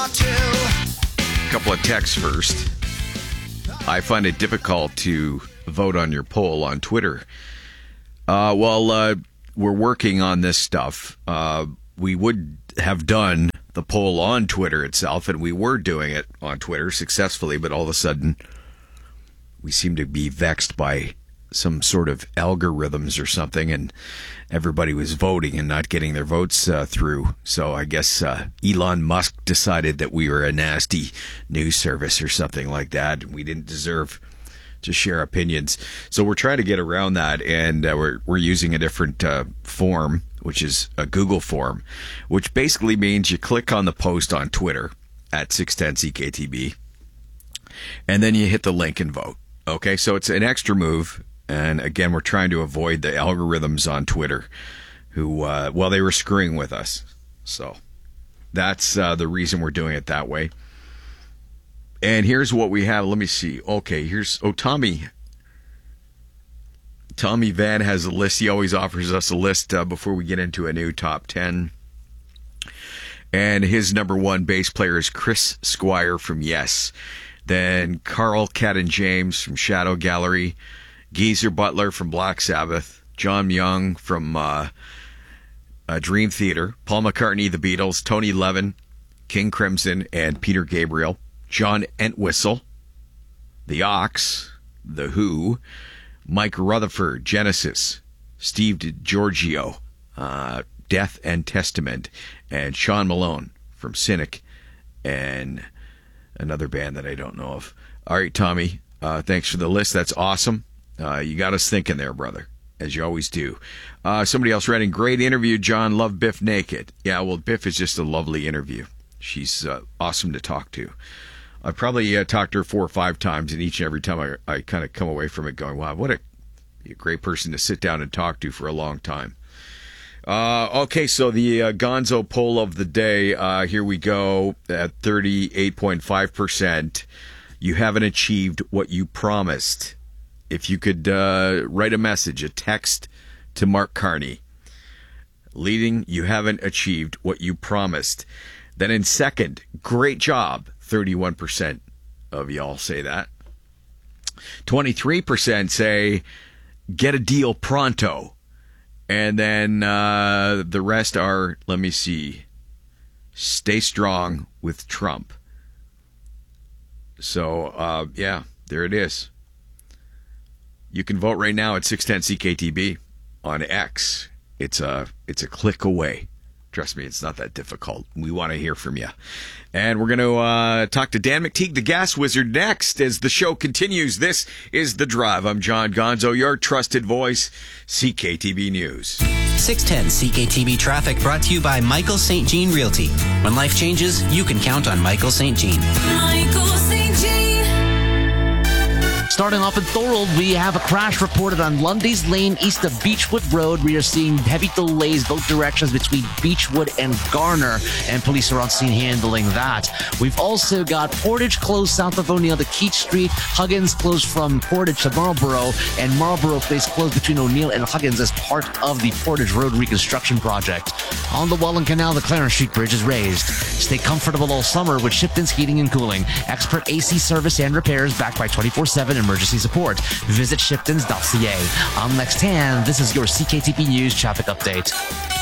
Couple of texts first. I find it difficult to vote on your poll on Twitter. We're working on this stuff. We would have done the poll on Twitter itself, and we were doing it on Twitter successfully, but all of a sudden we seem to be vexed by some sort of algorithms or something, and everybody was voting and not getting their votes through. So I guess Elon Musk decided that we were a nasty news service or something like that, and we didn't deserve to share opinions. So we're trying to get around that, and we're using a different form, which is a Google form, which basically means you click on the post on Twitter at 610 CKTB, and then you hit the link and vote. Okay, so it's an extra move. And again, we're trying to avoid the algorithms on Twitter who, they were screwing with us. So that's the reason we're doing it that way. And here's what we have. Let me see. Okay, Tommy. Tommy Van has a list. He always offers us a list before we get into a new top 10. And his number one bass player is Chris Squire from Yes. Then Carl Cadden James from Shadow Gallery. Geezer Butler from Black Sabbath, John Young from Dream Theater, Paul McCartney, The Beatles, Tony Levin, King Crimson, and Peter Gabriel, John Entwistle, The Ox, The Who, Mike Rutherford, Genesis, Steve DiGiorgio, Death and Testament, and Sean Malone from Cynic, and another band that I don't know of. All right, Tommy, thanks for the list. That's awesome. You got us thinking there, brother, as you always do. Somebody else writing, great interview, John. Love Biff naked. Yeah, well, Biff is just a lovely interview. She's awesome to talk to. I probably talked to her 4 or 5 times, and each and every time I kind of come away from it going, wow, what a great person to sit down and talk to for a long time. Okay, so the Gonzo poll of the day, here we go, at 38.5%. You haven't achieved what you promised. If you could write a message, a text to Mark Carney, leading, you haven't achieved what you promised. Then in second, great job, 31% of y'all say that. 23% say, get a deal pronto. And then the rest are, let me see, stay strong with Trump. So, there it is. You can vote right now at 610 CKTB on X. It's a click away. Trust me, it's not that difficult. We want to hear from you. And we're going to talk to Dan McTeague, the Gas Wizard, next as the show continues. This is The Drive. I'm John Gonzo, your trusted voice, CKTB News. 610 CKTB Traffic brought to you by Michael St. Jean Realty. When life changes, you can count on Michael St. Jean. Michael St. Jean. Starting off in Thorold, we have a crash reported on Lundy's Lane east of Beechwood Road. We are seeing heavy delays both directions between Beechwood and Garner, and police are on scene handling that. We've also got Portage closed south of O'Neill to Keach Street, Huggins closed from Portage to Marlborough, and Marlborough Place closed between O'Neill and Huggins as part of the Portage Road reconstruction project. On the Welland Canal, the Clarence Street Bridge is raised. Stay comfortable all summer with Shipton's Heating and Cooling. Expert AC service and repairs backed by 24/7 emergency support. Visit shiptons.ca. I'm Lex Tan. This is your CKTB News traffic update.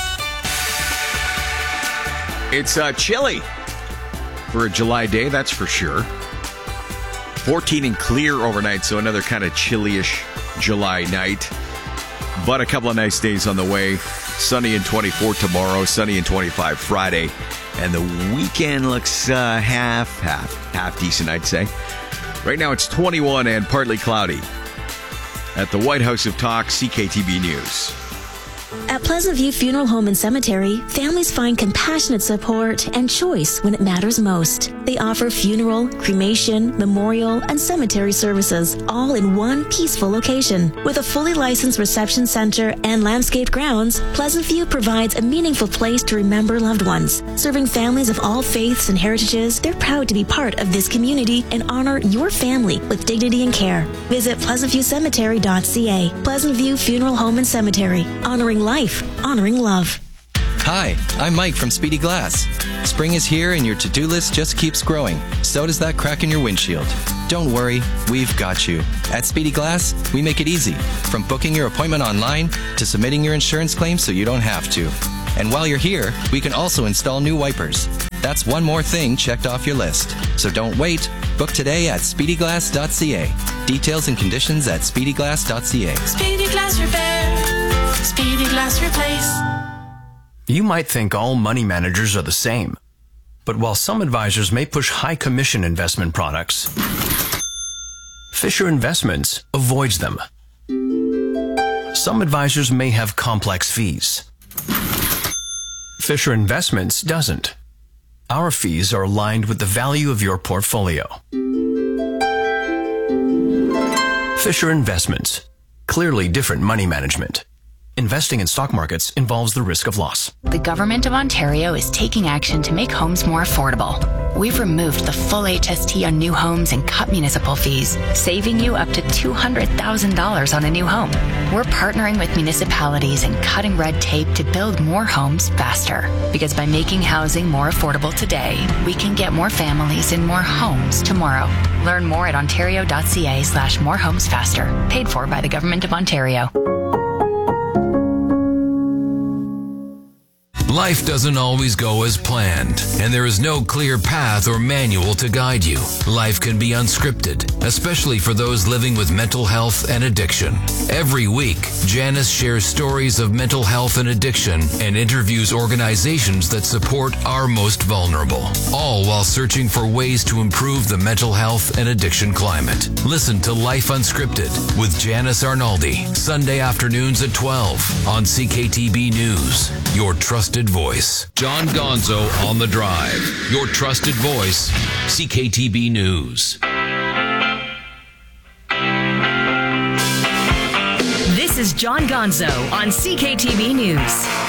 It's chilly for a July day, that's for sure. 14 and clear overnight, so another kind of chilly-ish July night. But a couple of nice days on the way. Sunny and 24 tomorrow, sunny and 25 Friday. And the weekend looks half decent, I'd say. Right now it's 21 and partly cloudy. At the White House of Talk, CKTB News. At Pleasant View Funeral Home and Cemetery, families find compassionate support and choice when it matters most. They offer funeral, cremation, memorial, and cemetery services, all in one peaceful location. With a fully licensed reception center and landscaped grounds, Pleasant View provides a meaningful place to remember loved ones. Serving families of all faiths and heritages, they're proud to be part of this community and honor your family with dignity and care. Visit pleasantviewcemetery.ca. Pleasant View Funeral Home and Cemetery, honoring life, honoring love. Hi, I'm Mike from Speedy Glass. Spring is here and your to-do list just keeps growing. So does that crack in your windshield. Don't worry, we've got you. At Speedy Glass, we make it easy. From booking your appointment online to submitting your insurance claim so you don't have to. And while you're here, we can also install new wipers. That's one more thing checked off your list. So don't wait. Book today at speedyglass.ca. Details and conditions at speedyglass.ca. Speedy Glass Repair. Speedy Glass Replace. You might think all money managers are the same. But while some advisors may push high commission investment products, Fisher Investments avoids them. Some advisors may have complex fees. Fisher Investments doesn't. Our fees are aligned with the value of your portfolio. Fisher Investments. Clearly different money management. Investing in stock markets involves the risk of loss. The Government of Ontario is taking action to make homes more affordable. We've removed the full HST on new homes and cut municipal fees, saving you up to $200,000 on a new home. We're partnering with municipalities and cutting red tape to build more homes faster. Because by making housing more affordable today, we can get more families in more homes tomorrow. Learn more at ontario.ca/morehomesfaster. Paid for by the Government of Ontario. Life doesn't always go as planned, and there is no clear path or manual to guide you. Life can be unscripted, especially for those living with mental health and addiction. Every week, Janice shares stories of mental health and addiction and interviews organizations that support our most vulnerable, all while searching for ways to improve the mental health and addiction climate. Listen to Life Unscripted with Janice Arnaldi, Sunday afternoons at 12 on CKTB News, your trusted voice. John Gonzo on the Drive, your trusted voice, CKTB News. This is John Gonzo on CKTB News.